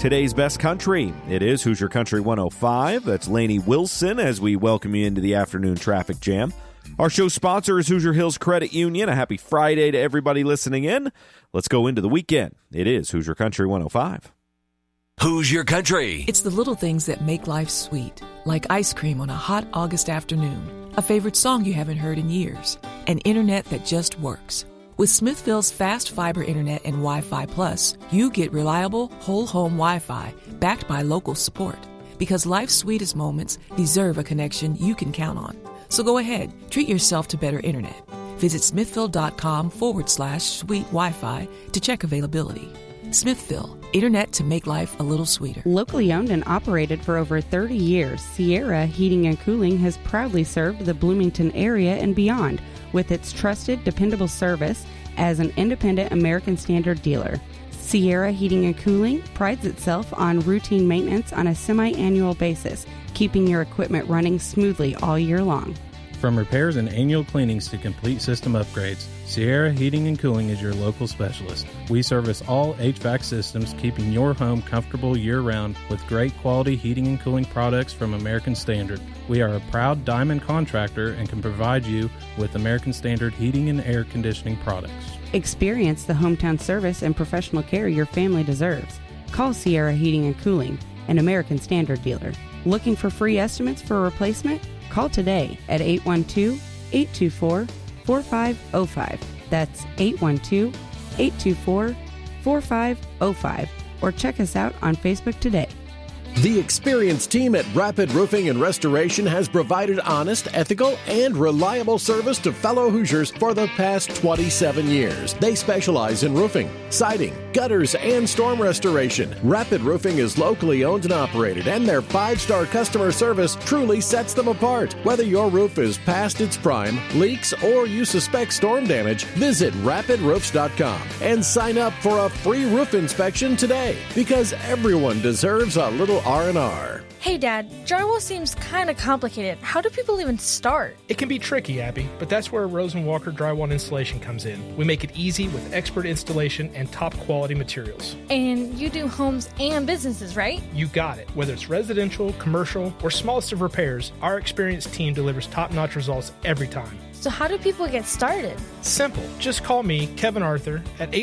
today's best country. It is Hoosier Country 105. That's Lainey Wilson as we welcome you into the afternoon traffic jam. Our show sponsor is Hoosier Hills Credit Union. A happy Friday to everybody listening in. Let's go into the weekend. It is Hoosier Country 105. Hoosier Country. It's the little things that make life sweet, like ice cream on a hot August afternoon, a favorite song you haven't heard in years, and internet that just works. With Smithville's fast fiber internet and Wi-Fi Plus, you get reliable, whole-home Wi-Fi backed by local support. Because life's sweetest moments deserve a connection you can count on. So go ahead, treat yourself to better internet. Visit smithville.com/sweet Wi-Fi to check availability. Smithville, internet to make life a little sweeter. Locally owned and operated for over 30 years, Sierra Heating and Cooling has proudly served the Bloomington area and beyond with its trusted, dependable service as an independent American Standard dealer. Sierra Heating and Cooling prides itself on routine maintenance on a semi-annual basis, keeping your equipment running smoothly all year long. From repairs and annual cleanings to complete system upgrades, Sierra Heating and Cooling is your local specialist. We service all HVAC systems, keeping your home comfortable year-round with great quality heating and cooling products from American Standard. We are a proud Diamond contractor and can provide you with American Standard heating and air conditioning products. Experience the hometown service and professional care your family deserves. Call Sierra Heating and Cooling, an American Standard dealer. Looking for free estimates for a replacement? Call today at 812-824-4505. That's 812-824-4505. Or check us out on Facebook today. The experienced team at Rapid Roofing and Restoration has provided honest, ethical, and reliable service to fellow Hoosiers for the past 27 years. They specialize in roofing, siding, gutters, and storm restoration. Rapid Roofing is locally owned and operated, and their 5-star customer service truly sets them apart. Whether your roof is past its prime, leaks, or you suspect storm damage, visit rapidroofs.com and sign up for a free roof inspection today, because everyone deserves a little R&R. Hey Dad, drywall seems kind of complicated. How do people even start? It can be tricky, Abby, but that's where Rosen Walker Drywall Installation comes in. We make it easy with expert installation and top quality materials. And you do homes and businesses, right? You got it. Whether it's residential, commercial, or smallest of repairs, our experienced team delivers top-notch results every time. So how do people get started? Simple. Just call me, Kevin Arthur, at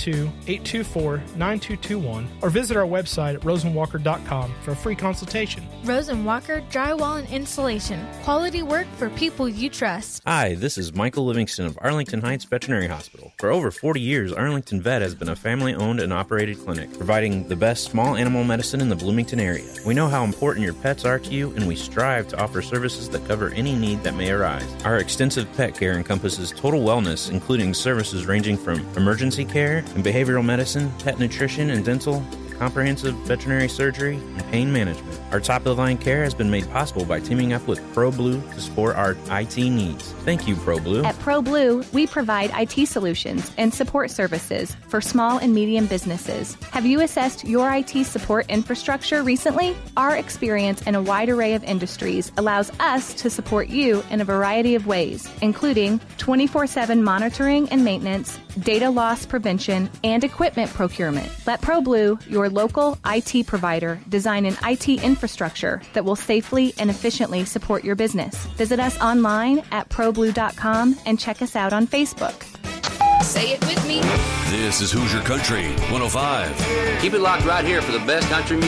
812-824-9221 or visit our website at rosenwalker.com for a free consultation. Rosen Walker Drywall and Installation. Quality work for people you trust. Hi, this is Michael Livingston of Arlington Heights Veterinary Hospital. For over 40 years, Arlington Vet has been a family-owned and operated clinic, providing the best small animal medicine in the Bloomington area. We know how important your pets are to you, and we strive to offer services that cover any need that may arise. Our extensive pet care encompasses total wellness, including services ranging from emergency care and behavioral medicine, pet nutrition and dental, comprehensive veterinary surgery, and pain management. Our top-of-the-line care has been made possible by teaming up with ProBlue to support our IT needs. Thank you, ProBlue. At ProBlue, we provide IT solutions and support services for small and medium businesses. Have you assessed your IT support infrastructure recently? Our experience in a wide array of industries allows us to support you in a variety of ways, including 24/7 monitoring and maintenance, data loss prevention, and equipment procurement. Let ProBlue, your local IT provider, design an IT infrastructure that will safely and efficiently support your business. Visit us online at ProBlue.com and check us out on Facebook. Say it with me. This is Hoosier Country 105. Keep it locked right here for the best country music.